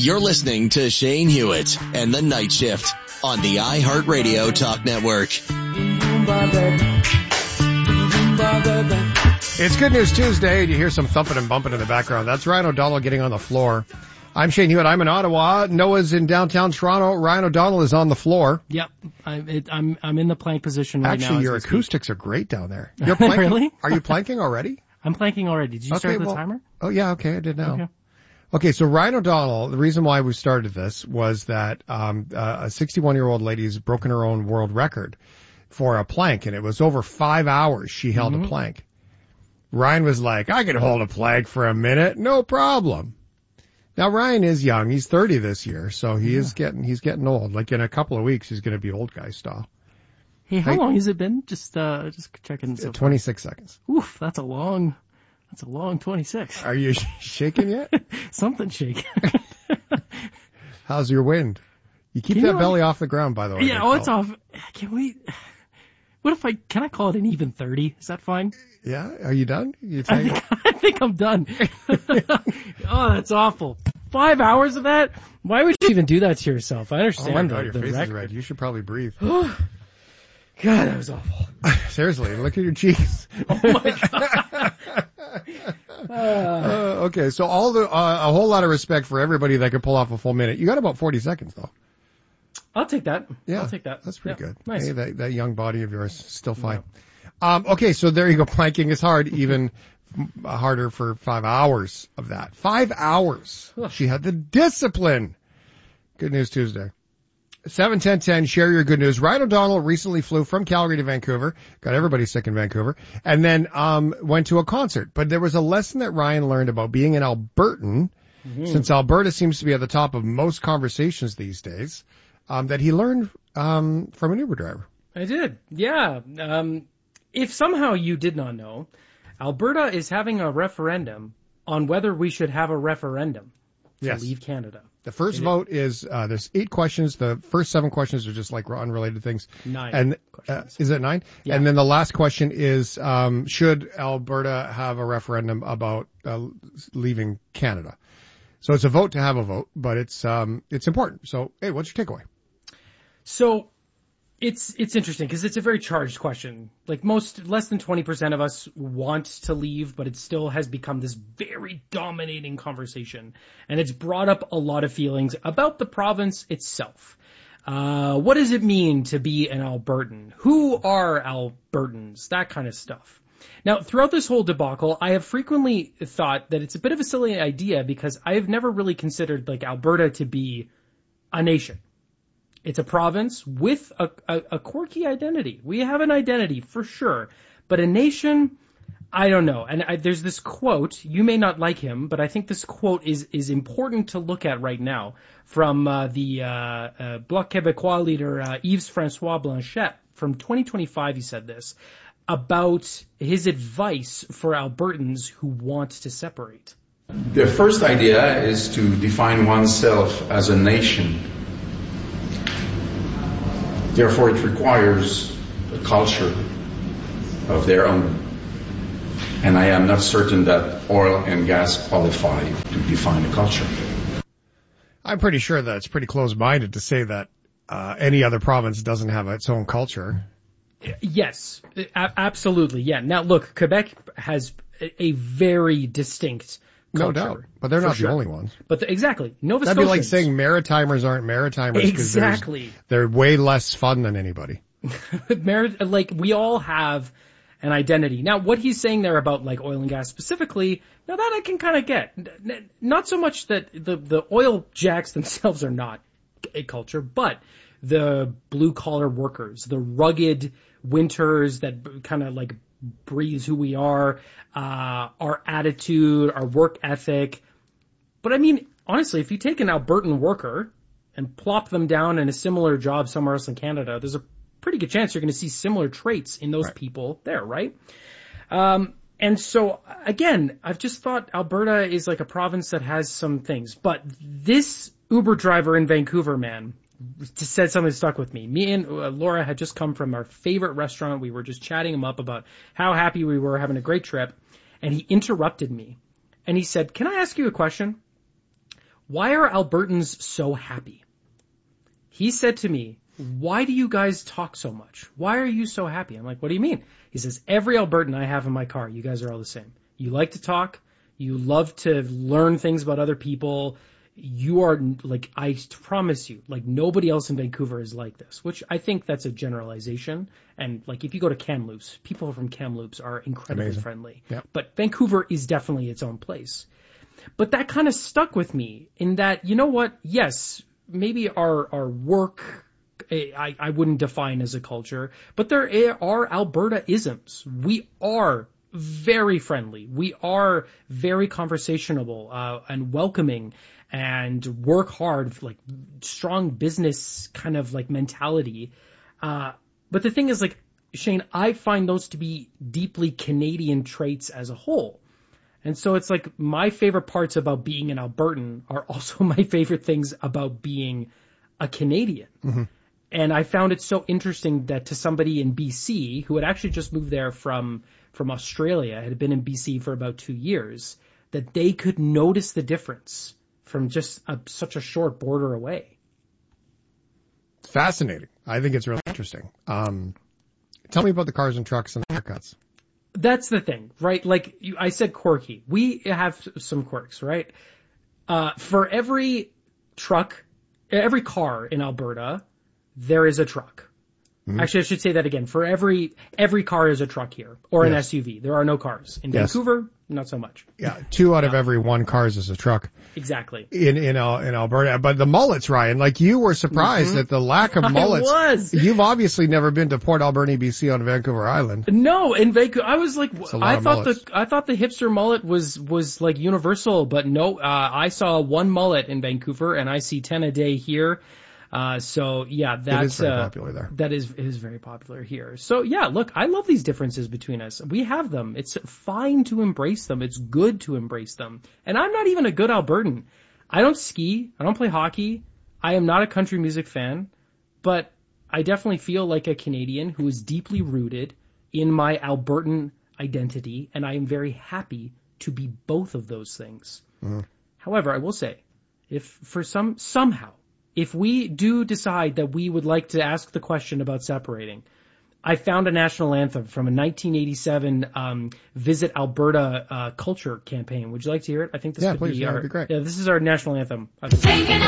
You're listening to Shane Hewitt and the Night Shift on the iHeartRadio Talk Network. It's Good News Tuesday, and you hear some thumping and bumping in the background. That's Ryan O'Donnell getting on the floor. I'm Shane Hewitt. I'm in Ottawa. Noah's in downtown Toronto. Ryan O'Donnell is on the floor. Yep. I'm in the plank position right now. Actually, your acoustics are great down there. You're planking? Really? Are you planking already? I'm planking already. Did you start the timer? Oh, yeah. Okay. I did now. Okay, so Ryan O'Donnell, the reason why we started this was that a 61-year-old lady's broken her own world record for a plank, and it was over 5 hours she held a plank. Ryan was like, I can hold a plank for a minute, no problem. Now Ryan is young; he's 30 this year, so he's getting old. Like in a couple of weeks, he's going to be old guy style. Hey, how long has it been? Just checking. 26 seconds. Oof, that's a long 26. Are you shaking yet? Something shaking. How's your wind? You keep that belly off the ground, by the way. Yeah, it's off. Can we? Can I call it an even 30? Is that fine? Yeah. Are you done? I think I'm done. Oh, that's awful. 5 hours of that? Why would you even do that to yourself? I understand. Oh my God, your face is red. You should probably breathe. God, that was awful. Seriously, look at your cheeks. Oh my God. Okay, so a whole lot of respect for everybody that could pull off a full minute. You got about 40 seconds though. I'll take that. Yeah, I'll take that. That's pretty good. Nice. Hey, that young body of yours, still fine. Yeah. Okay, so there you go. Planking is hard, even harder for 5 hours of that. 5 hours. She had the discipline. Good News Tuesday. 7-10-10, share your good news. Ryan O'Donnell recently flew from Calgary to Vancouver, got everybody sick in Vancouver, and then went to a concert. But there was a lesson that Ryan learned about being an Albertan, since Alberta seems to be at the top of most conversations these days, that he learned from an Uber driver. I did, yeah. If somehow you did not know, Alberta is having a referendum on whether we should have a referendum to leave Canada. The first vote is, there's 8 questions. The first 7 questions are just like unrelated things. 9 and, questions. Is it 9? Yeah. And then the last question is, should Alberta have a referendum about leaving Canada? So it's a vote to have a vote, but it's important. So, hey, what's your takeaway? So it's interesting because it's a very charged question. Like less than 20% of us want to leave, but it still has become this very dominating conversation. And it's brought up a lot of feelings about the province itself. What does it mean to be an Albertan? Who are Albertans? That kind of stuff. Now, throughout this whole debacle, I have frequently thought that it's a bit of a silly idea because I have never really considered like Alberta to be a nation. It's a province with a quirky identity. We have an identity for sure, but a nation, I don't know. And there's this quote, you may not like him, but I think this quote is important to look at right now from the Bloc Québécois leader Yves-François Blanchet. From 2025, he said this about his advice for Albertans who want to separate. The first idea is to define oneself as a nation. Therefore, it requires a culture of their own. And I am not certain that oil and gas qualify to define a culture. I'm pretty sure that it's pretty close-minded to say that any other province doesn't have its own culture. Yes, absolutely. Yeah. Now, look, Quebec has a very distinct culture. No doubt. But they're not the only ones. But exactly. Nova That'd Scotians. be like saying Maritimers aren't Maritimers. Exactly. They're way less fun than anybody. Like, we all have an identity. Now, what he's saying there about, like, oil and gas specifically, now that I can kind of get. Not so much that the oil jacks themselves are not a culture, but the blue-collar workers, the rugged winters that kind of, like, breathe who we are, our attitude, our work ethic. But I mean, honestly, if you take an Albertan worker and plop them down in a similar job somewhere else in Canada, there's a pretty good chance you're going to see similar traits in those people there, right? And so, again, I've just thought Alberta is like a province that has some things. But this Uber driver in Vancouver, man, just said something that stuck with me. Me and Laura had just come from our favorite restaurant. We were just chatting him up about how happy we were, having a great trip. And he interrupted me. And he said, "Can I ask you a question? why are Albertans so happy? He said to me, why do you guys talk so much? Why are you so happy? I'm like, what do you mean? He says, every Albertan I have in my car, you guys are all the same. You like to talk. You love to learn things about other people. You are, like, I promise you, like, nobody else in Vancouver is like this, which I think that's a generalization. And, like, if you go to Kamloops, people from Kamloops are incredibly friendly. Yep. But Vancouver is definitely its own place. But that kind of stuck with me in that, you know what? Yes, maybe our work, I wouldn't define as a culture, but there are Alberta-isms. We are very friendly. We are very conversational and welcoming and work hard, like strong business kind of like mentality. But the thing is, like, Shane, I find those to be deeply Canadian traits as a whole. And so it's like my favorite parts about being an Albertan are also my favorite things about being a Canadian. Mm-hmm. And I found it so interesting that to somebody in BC who had actually just moved there from Australia, had been in BC for about 2 years, that they could notice the difference from just such a short border away. It's fascinating. I think it's really interesting. Tell me about the cars and trucks and the haircuts. That's the thing, right? Like I said, quirky. We have some quirks, right? For every truck, every car in Alberta, there is a truck. Mm-hmm. Actually, I should say that again. For every car is a truck here, or an SUV. There are no cars. In Vancouver, not so much. Yeah, 2 out of every 1 cars is a truck. Exactly. In Alberta. But the mullets, Ryan, like you were surprised at the lack of mullets. I was. You've obviously never been to Port Alberni, BC on Vancouver Island. No, in Vancouver, I was like, I thought the hipster mullet was like universal, but no, I saw 1 mullet in Vancouver and I see 10 a day here. So yeah, that's very popular there. That is very popular here. So yeah, look, I love these differences between us. We have them. It's fine to embrace them. It's good to embrace them. And I'm not even a good Albertan. I don't ski. I don't play hockey. I am not a country music fan, but I definitely feel like a Canadian who is deeply rooted in my Albertan identity, and I am very happy to be both of those things. Mm-hmm. However, I will say, if we do decide that we would like to ask the question about separating, I found a national anthem from a 1987 Visit Alberta culture campaign. Would you like to hear it? I think this could please, be that'd be great. Yeah, this is our national anthem.